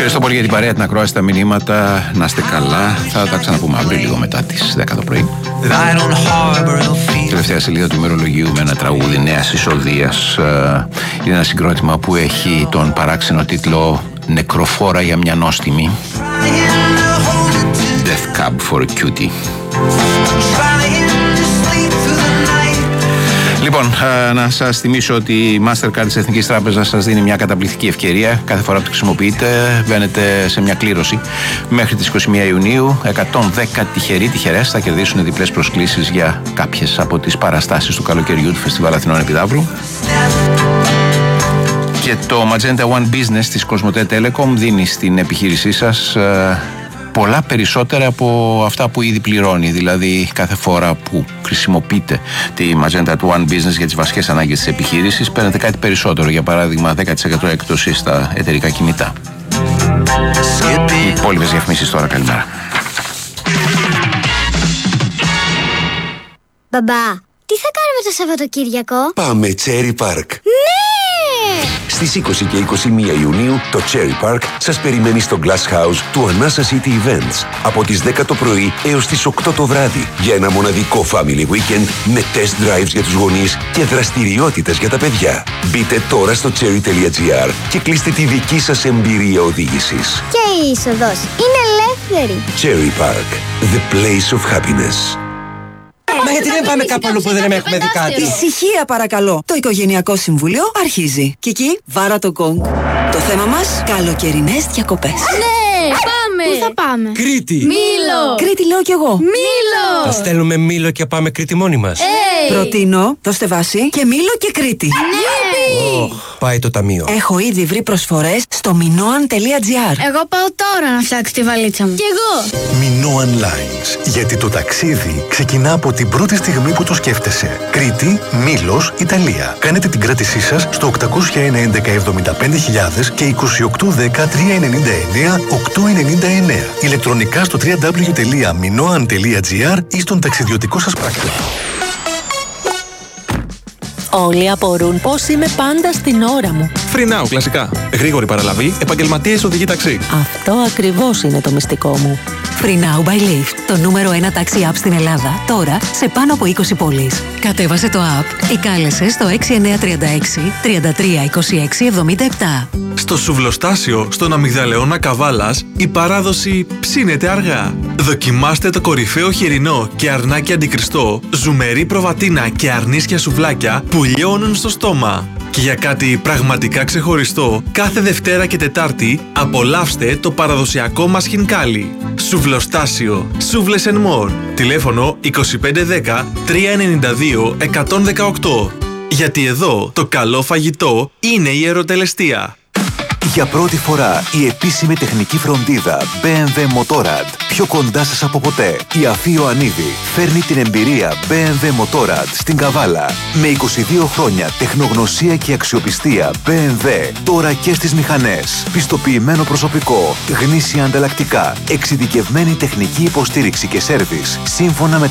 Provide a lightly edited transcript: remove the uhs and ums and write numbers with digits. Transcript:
Ευχαριστώ πολύ για την παρέα, την ακρόαση, τα μηνύματα. Να είστε καλά. Θα τα ξαναπούμε αύριο λίγο μετά τις 10 το πρωί. Τελευταία σελίδα του ημερολογίου με ένα τραγούδι νέας εισοδείας. Είναι ένα συγκρότημα που έχει τον παράξενο τίτλο «Νεκροφόρα για μια νόστιμη». Death Cab for a Cutie. Λοιπόν, να σας θυμίσω ότι η Mastercard της Εθνικής Τράπεζας σας δίνει μια καταπληκτική ευκαιρία. Κάθε φορά που τη χρησιμοποιείτε, μπαίνετε σε μια κλήρωση. Μέχρι τις 21 Ιουνίου, 110 τυχερές θα κερδίσουν διπλές προσκλήσεις για κάποιες από τις παραστάσεις του καλοκαιριού του Φεστιβάλ Αθηνών Επιδαύρου. Και το Magenta One Business της Cosmote Telecom δίνει στην επιχείρησή σας πολλά περισσότερα από αυτά που ήδη πληρώνει. Δηλαδή, κάθε φορά που χρησιμοποιείτε τη Magenta One Business για τις βασικές ανάγκες της επιχείρησης, παίρνετε κάτι περισσότερο. Για παράδειγμα, 10% έκπτωση στα εταιρικά κινητά. Οι υπόλοιπες διαφημίσεις τώρα. Καλημέρα. Μπαμπά, τι θα κάνουμε το Σαββατοκύριακο? Πάμε Cherry Park. Ναι! Στις 20 και 21 Ιουνίου το Cherry Park σας περιμένει στο Glass House του Anasa City Events από τις 10 το πρωί έως τις 8 το βράδυ για ένα μοναδικό family weekend με test drives για τους γονείς και δραστηριότητες για τα παιδιά. Μπείτε τώρα στο cherry.gr και κλείστε τη δική σας εμπειρία οδήγησης. Και η είσοδος είναι ελεύθερη. Cherry Park, the place of happiness. Μα γιατί δεν πάμε κάπου αλλού που δεν έχουμε δει κάτι? Ησυχία παρακαλώ. Το Οικογενειακό Συμβούλιο αρχίζει. Κική, βάρα το γκονγκ. Το θέμα μας, καλοκαιρινές διακοπές. Ναι, πάμε! Πού θα πάμε? Κρήτη! Μήλο! Κρήτη λέω κι εγώ. Μήλο! Θα στέλνουμε Μήλο και πάμε Κρήτη μόνοι μας. Προτείνω, δώστε βάση και Μήλο και Κρήτη. Πάει το ταμείο. Έχω ήδη βρει προσφορές στο minoan.gr. Εγώ πάω τώρα να φτιάξω τη βαλίτσα μου. Κι εγώ! Minoan Lines. Γιατί το ταξίδι ξεκινά από την πρώτη στιγμή που το σκέφτεσαι. Κρήτη, Μήλος, Ιταλία. Κάνετε την κράτησή σας στο 801-11-75.000 και 2810-399-899. Ηλεκτρονικά στο www.minoan.gr ή στον ταξιδιωτικό σας πράκτορα. Όλοι απορούν πώς είμαι πάντα στην ώρα μου. Free Now, κλασικά. Γρήγορη παραλαβή, επαγγελματίες οδηγοί ταξί. Αυτό ακριβώς είναι το μυστικό μου. Free Now by Lyft, το νούμερο 1 ταξί app στην Ελλάδα, τώρα σε πάνω από 20 πόλεις. Κατέβασε το app ή κάλεσε στο 6936 33 26 77. Στο Σουβλοστάσιο, στον Αμυγδαλεώνα Καβάλας, η παράδοση ψήνεται αργά. Δοκιμάστε το κορυφαίο χοιρινό και αρνάκι αντικριστό, ζουμερή προβατίνα και αρνίσια σουβλάκια που λιώνουν στο στόμα. Και για κάτι πραγματικά ξεχωριστό, κάθε Δευτέρα και Τετάρτη απολαύστε το παραδοσιακό μας χινκάλι. Σουβλοστάσιο, Σούβλες and More. Τηλέφωνο 2510 392 118. Γιατί εδώ το καλό φαγητό είναι η ερωτελεστία. Για πρώτη φορά η επίσημη τεχνική φροντίδα BMW Motorrad πιο κοντά σας από ποτέ. Η Αφή Ιωαννίδη φέρνει την εμπειρία BMW Motorrad στην Καβάλα. Με 22 χρόνια τεχνογνωσία και αξιοπιστία BMW τώρα και στις μηχανές. Πιστοποιημένο προσωπικό, γνήσια ανταλλακτικά, εξειδικευμένη τεχνική υποστήριξη και σέρβις σύμφωνα με